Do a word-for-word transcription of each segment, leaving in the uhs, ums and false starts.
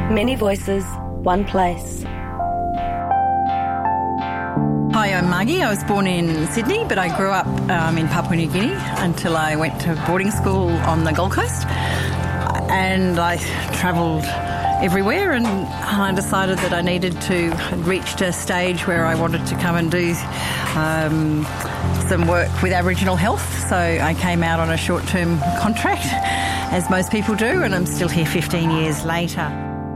Many voices, one place. Hi, I'm Margie. I was born in Sydney, but I grew up um, in Papua New Guinea until I went to boarding school on the Gold Coast. And I travelled everywhere, and I decided that I needed to, had reached a stage where I wanted to come and do um, some work with Aboriginal health. So I came out on a short-term contract, as most people do, and I'm still here fifteen years later.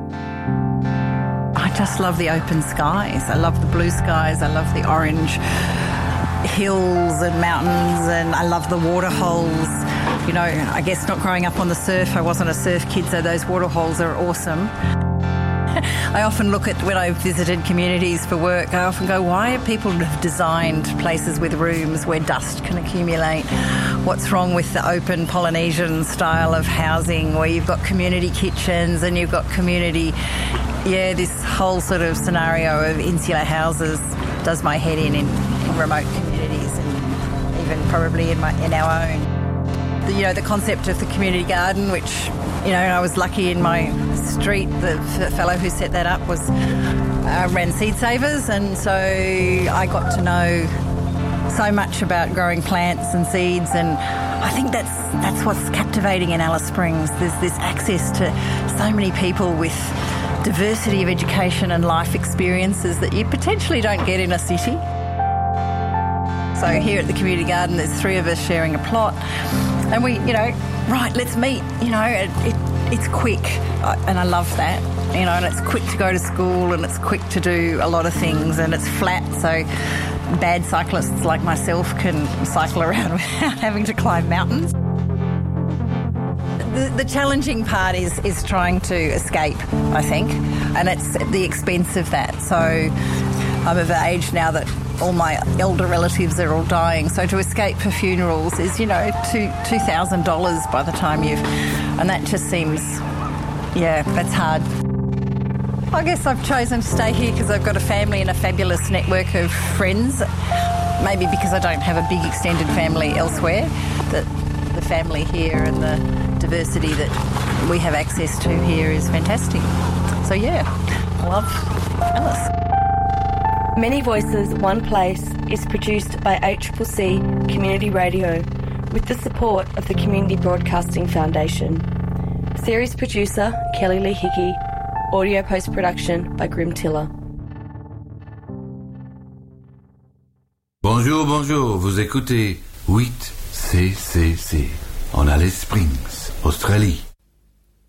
I just love the open skies. I love the blue skies. I love the orange hills and mountains, and I love the water holes. You know, I guess not growing up on the surf, I wasn't a surf kid, so those water holes are awesome. I often look at, when I've visited communities for work, I often go, why are people have designed places with rooms where dust can accumulate? What's wrong with the open Polynesian style of housing where you've got community kitchens and you've got community, yeah, this whole sort of scenario of insular houses does my head in in, in remote communities, and even probably in my in our own. The, you know, the concept of the community garden, which, you know, I was lucky in my street, the f- fellow who set that up was uh, ran Seed Savers, and so I got to know so much about growing plants and seeds, and I think that's that's what's captivating in Alice Springs. There's this access to so many people with diversity of education and life experiences that you potentially don't get in a city. So here at the community garden, there's three of us sharing a plot, and we, you know, right, let's meet. You know, it, it, it's quick, and I love that. You know, and it's quick to go to school, and it's quick to do a lot of things, and it's flat, so bad cyclists like myself can cycle around without having to climb mountains. The, the challenging part is is trying to escape, I think, and it's at the expense of that. So I'm of an age now that all my elder relatives are all dying, so to escape for funerals is, you know, two two thousand dollars by the time you've, and that just seems, yeah, that's hard. I guess I've chosen to stay here because I've got a family and a fabulous network of friends. Maybe because I don't have a big extended family elsewhere, that the family here and the diversity that we have access to here is fantastic. So yeah, I love Alice. Many Voices, One Place is produced by H C C Community Radio with the support of the Community Broadcasting Foundation. Series producer Kelly Lee Hickey. Audio post-production by Grim Tiller. Bonjour, bonjour, vous écoutez huit C C C en Alice Springs, Australie.